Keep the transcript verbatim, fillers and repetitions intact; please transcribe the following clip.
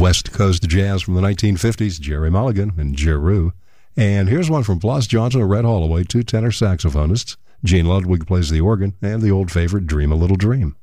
West Coast jazz from the nineteen fifties, Jerry Mulligan and Jeru. And here's one from Blas Johnson and Red Holloway, two tenor saxophonists. Gene Ludwig plays the organ, and the old favorite, Dream a Little Dream.